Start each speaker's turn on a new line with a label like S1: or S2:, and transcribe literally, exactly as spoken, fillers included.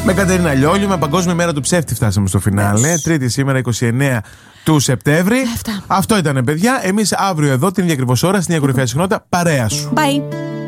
S1: Με Κατερίνα Λιόλιου, με Παγκόσμια Μέρα του Ψεύτη φτάσαμε στο φινάλε. Yes. Τρίτη σήμερα, είκοσι εννέα του Σεπτέμβρη.
S2: Αυτά.
S1: Αυτό ήτανε, παιδιά. Εμείς αύριο εδώ την ίδια ακριβώς ώρα, στην ίδια κορυφαία συχνότητα, παρέα σου.
S2: Bye.